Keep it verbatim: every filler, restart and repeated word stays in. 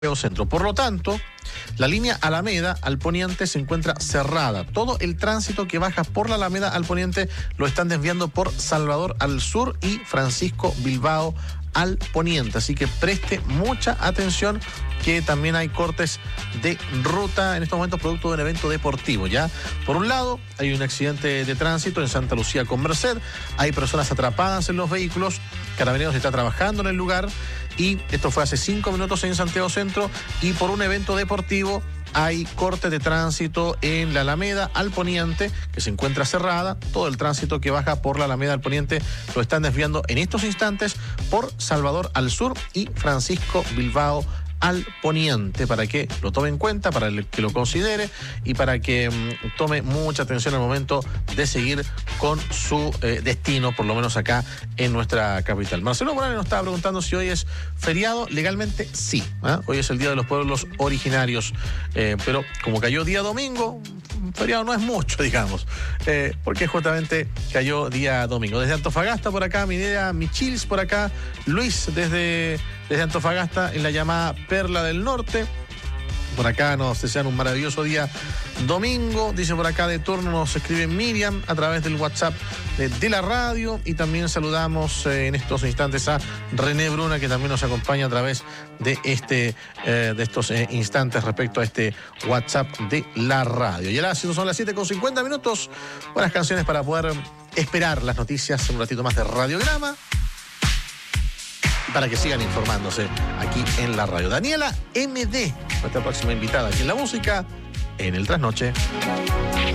Centro. Por lo tanto, la línea Alameda al poniente se encuentra cerrada. Todo el tránsito que baja por la Alameda al poniente lo están desviando por Salvador al sur y Francisco Bilbao al poniente. Así que preste mucha atención, que también hay cortes de ruta en estos momentos producto de un evento deportivo. Ya, por un lado, hay un accidente de tránsito en Santa Lucía con Merced. Hay personas atrapadas en los vehículos. Carabineros está trabajando en el lugar. Y esto fue hace cinco minutos en Santiago Centro. Y por un evento deportivo hay corte de tránsito en la Alameda al poniente, que se encuentra cerrada. Todo el tránsito que baja por la Alameda al poniente lo están desviando en estos instantes por Salvador al sur y Francisco Bilbao al poniente, para que lo tome en cuenta, para que lo considere y para que um, tome mucha atención al momento de seguir con su eh, destino, por lo menos acá en nuestra capital. Marcelo Morales nos estaba preguntando si hoy es feriado. Legalmente sí, ¿eh? Hoy es el Día de los Pueblos Originarios, eh, pero como cayó día domingo, feriado no es mucho, digamos, eh, porque justamente cayó día domingo. Desde Antofagasta por acá, Minera Michils por acá, Luis desde, desde Antofagasta en la llamada Perla del Norte. Por acá nos desean un maravilloso día domingo. Dice por acá de turno, nos escribe Miriam a través del WhatsApp de, de la radio. Y también saludamos eh, en estos instantes a René Bruna, que también nos acompaña a través de, este, eh, de estos eh, instantes respecto a este WhatsApp de la radio. Y ahora son las siete con cincuenta minutos. Buenas canciones para poder esperar las noticias un ratito más de Radiograma, para que sigan informándose aquí en la radio. Daniela M D, nuestra próxima invitada aquí en la música, en el Trasnoche.